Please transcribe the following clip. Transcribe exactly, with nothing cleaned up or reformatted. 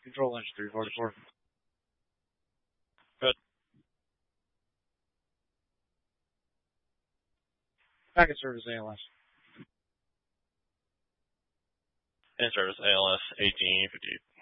Control engine three forty-four. Good. Packet service A L S. In service A L S eighteen fifty-eight.